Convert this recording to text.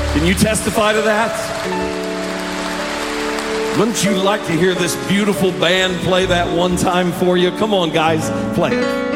Can you testify to that? Wouldn't you like to hear this beautiful band play that one time for you? Come on, guys, play it.